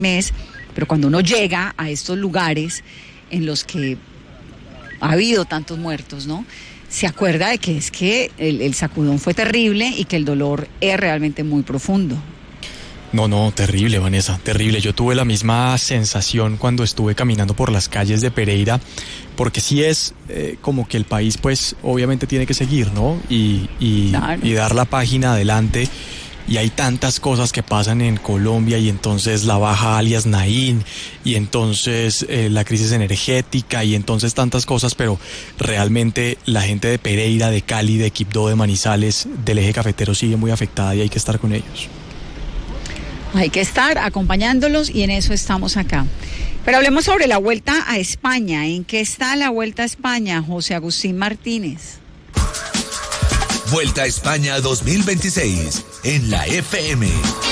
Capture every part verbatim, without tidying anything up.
mes, pero cuando uno llega a estos lugares en los que ha habido tantos muertos, ¿no?, se acuerda de que es que el, el sacudón fue terrible y que el dolor es realmente muy profundo. No, no, terrible, Vanessa, terrible. Yo tuve la misma sensación cuando estuve caminando por las calles de Pereira, porque sí es eh, como que el país, pues, obviamente tiene que seguir, ¿no? Y, y, claro. y dar la página adelante. Y hay tantas cosas que pasan en Colombia, y entonces la baja alias Naín, y entonces eh, la crisis energética, y entonces tantas cosas, pero realmente la gente de Pereira, de Cali, de Quibdó, de Manizales, del eje cafetero sigue muy afectada y hay que estar con ellos. Hay que estar acompañándolos y en eso estamos acá. Pero hablemos sobre la Vuelta a España. ¿En qué está la Vuelta a España, José Agustín Martínez? Vuelta a España dos mil veintiséis en la F M.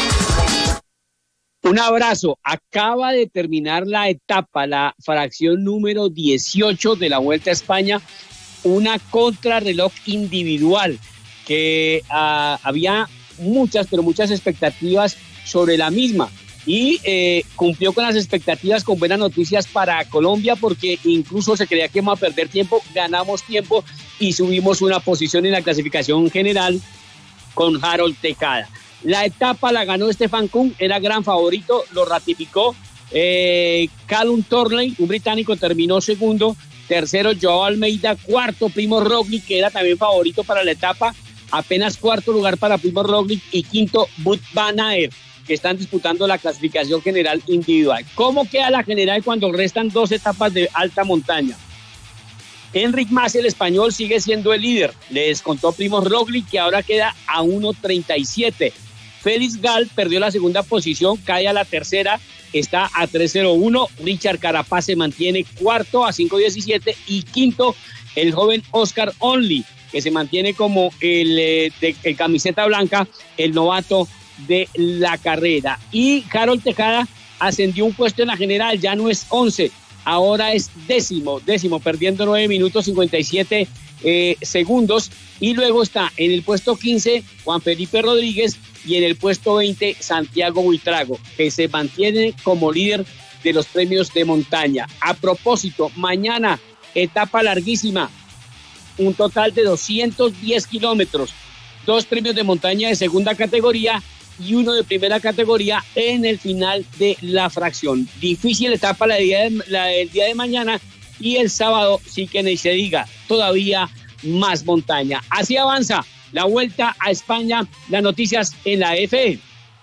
Un abrazo. Acaba de terminar la etapa, la fracción número dieciocho de la Vuelta a España, una contrarreloj individual que uh, había muchas, pero muchas expectativas sobre la misma. Y eh, cumplió con las expectativas, con buenas noticias para Colombia, porque incluso se creía que íbamos a perder tiempo, ganamos tiempo y subimos una posición en la clasificación general con Harold Tejada. La etapa la ganó Stefan Kung, era gran favorito, lo ratificó. Eh, Callum Torley, un británico, terminó segundo. Tercero, Joao Almeida. Cuarto, Primo Roglic, que era también favorito para la etapa. Apenas cuarto lugar para Primo Roglic. Y quinto, Wout van Aert, que están disputando la clasificación general individual. ¿Cómo queda la general cuando restan dos etapas de alta montaña? Enric Mas, el español, sigue siendo el líder. Le descontó Primo Roglic, que ahora queda a uno treinta y siete. Félix Gall perdió la segunda posición, cae a la tercera, está a tres cero uno. Richard Carapaz se mantiene cuarto a cinco diecisiete. Y quinto, el joven Oscar Only, que se mantiene como el, eh, de, el camiseta blanca, el novato de la carrera. Y Harold Tejada ascendió un puesto en la general, ya no es once, ahora es décimo, décimo, perdiendo nueve minutos cincuenta y siete eh, segundos. Y luego está en el puesto quince Juan Felipe Rodríguez y en el puesto veinte Santiago Buitrago, que se mantiene como líder de los premios de montaña. A propósito, mañana etapa larguísima, un total de doscientos diez kilómetros, dos premios de montaña de segunda categoría y uno de primera categoría en el final de la fracción. Difícil etapa la, día de, la del día de mañana, y el sábado sí que ni se diga, todavía más montaña. Así avanza la Vuelta a España. Las noticias en la F M.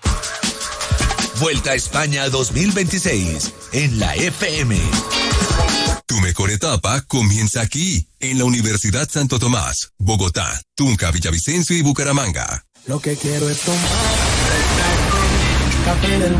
Vuelta a España dos mil veintiséis en la F M. Tu mejor etapa comienza aquí, en la Universidad Santo Tomás, Bogotá, Tunja, Villavicencio y Bucaramanga. Lo que quiero es tomar café del